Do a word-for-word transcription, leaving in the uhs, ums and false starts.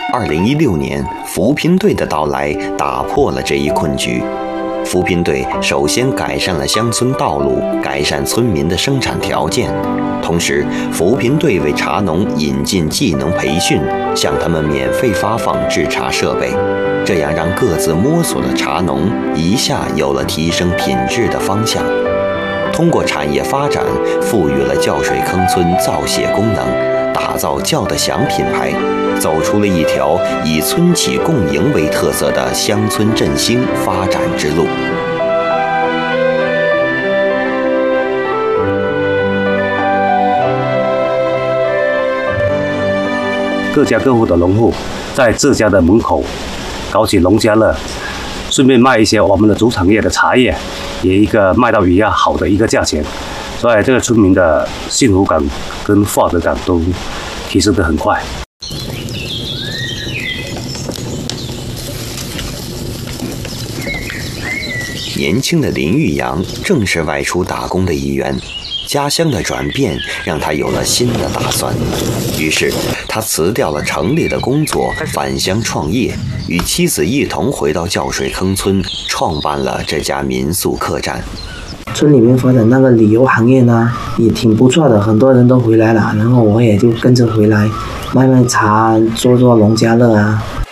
二零一六年，扶贫队的到来打破了这一困局。扶贫队首先改善了乡村道路，改善村民的生产条件，同时，扶贫队为茶农引进技能培训，向他们免费发放制茶设备，这样让各自摸索的茶农一下有了提升品质的方向。通过产业发展，赋予了酵水坑村造血功能，打造酵得响品牌，走出了一条以村企共赢为特色的乡村振兴发展之路。 各家各户的农户在自家的门口搞起农家乐，顺便卖一些我们的主产业的茶叶，也一个卖到比较好的一个价钱，所以这个村民的幸福感跟获得感都提升得很快。 年轻的林玉阳正是外出打工的一员，家乡的转变让他有了新的打算，于是他辞掉了城里的工作，返乡创业，与妻子一同回到酵水坑村，创办了这家民宿客栈。 村里面发展那个旅游行业呢，也挺不错的，很多人都回来了，然后我也就跟着回来，卖卖茶，做做农家乐啊，